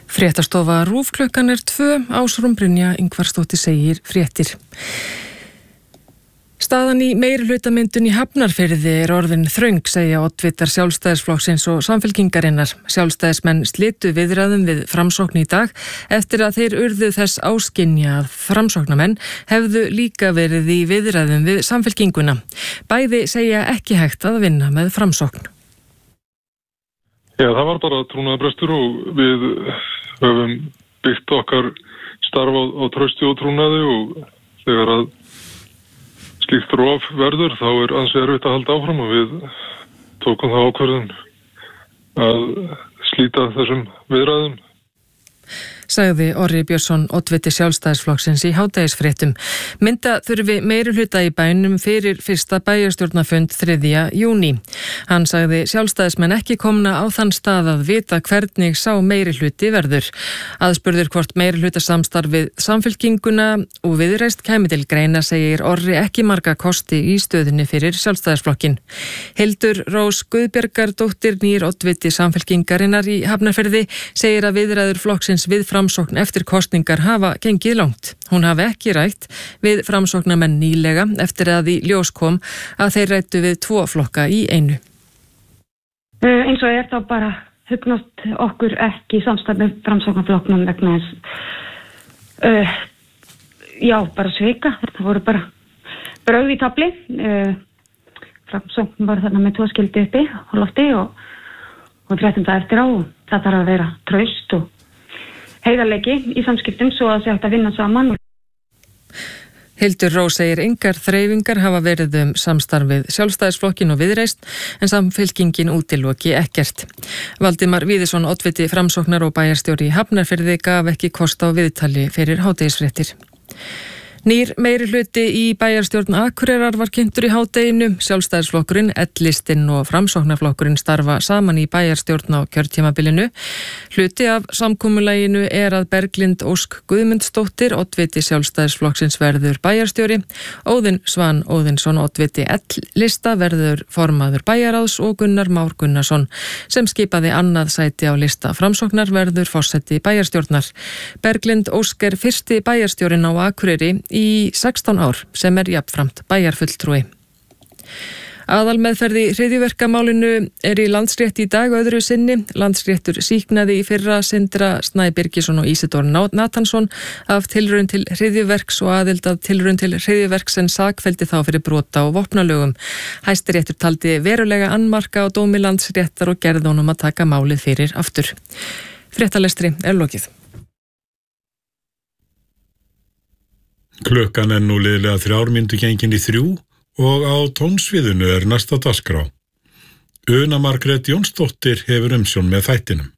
Fréttastofa RÚV klukkan 2, Ásrún Brynja Ingvarsdóttir segir fréttir. Staðan í meirihlutamyndun í Hafnarfirði orðin þröng, segja oddvitar Sjálfstæðisflokksins og Samfylkingarinnar. Sjálfstæðismenn slitu viðræðum við Framsókn í dag eftir að þeir urðu þess áskynja að Framsóknarmenn hefðu líka verið í viðræðum við Samfylkinguna. Bæði segja ekki hægt að vinna með Framsókn. Já, það var bara trúnaðarbrestur og við höfum byggt okkar starf á trausti og trúnaði og þegar að slíkt rof verður þá ansi erfitt að halda áfram og við tókum það ákvörðun að slíta þessum viðræðum. Sagði Orri Björnsson, oddviti Sjálfstæðisflokksins í hádegisfréttum. Mynda þurfi meirihluta í bænum fyrir fyrsta bæjarstjórnarfund 3. júní. Hann sagði Sjálfstæðismenn ekki komna á þann stað að vita hvernig sá meirihluti verður. Aðspurður hvort meirihluta samstarfið Samfylkinguna og Viðreisn kæmi til greina, segir Orri ekki marga kosti í stöðunni fyrir Sjálfstæðisflokkin. Hildur Rós Guðbjargardóttir, nýr oddviti Samfylkingarinnar í Hafnarfirði, segir að viðræður flokksins við Framsókn eftir kosningar hafa gengið langt. Hún hafi ekki rætt við Framsóknarmenn nýlega eftir að í ljós kom að þeir rættu við 2 flokka í einu. Eins og þá bara hugnast okkur ekki samstarf með Framsóknarflokknum vegna þess bara sveika. Það voru bara brauð í tafli. Framsókn var þarna með 2 skildi uppi á lofti og fréttum það eftir á. Það þarf að vera traust og heiðarleiki í samskiptum svo að sé hægt að vinna saman. Hildur Rós segir engar þreifingar hafa verið samstarfið Sjálfstæðisflokkin og Viðreisn en Samfylkingin útiloki ekkert. Valdimar Víðisson, oddviti Framsóknar og bæjarstjóri í Hafnarfirði, gaf ekki kost á viðtali fyrir hádegisfréttir. Nýr meirihluti í bæjarstjórn Akureyrar var kynntur í hádeginu. Sjálfstæðisflokkurinn, L-listinn og Framsóknarflokkurinn starfa saman í bæjarstjórn á kjörtímabilinu. Hluti af samkomulaginu að Berglind Ósk Guðmundsdóttir, oddviti Sjálfstæðisflokksins, verður bæjarstjóri. Óðinn Svan Óðinsson, oddviti L-lista, verður formaður bæjaráðs og Gunnar Már Gunnarsson, sem skipaði annað sæti á lista Framsóknar, verður forseti bæjarstjórnar. Berglind Ósk fyrsti bæjarstjórinn á Akureyri í 16 ár sem jafnframt bæjarfulltrúi. Aðalmeðferð í hryðjuverkamálinu í Landsrétti í dag öðru sinni. Landsréttur sýknaði í fyrra Sindra Snæ Birgisson og Ísidór Natansson af tilraun til hryðjuverks og aðild að tilraun til hryðjuverks en sakfelldi þá fyrir brota og vopnalögum. Hæstiréttur taldi verulega annmarka á dómi Landsréttar og gerði honum að taka málið fyrir aftur. Fréttalestri lokið. Klukkan nú liðlega 3 mínútur gengin í 3 og á tónsviðinu næsta dagskrá. Una Margrét Jónsdóttir hefur umsjón með þættinum.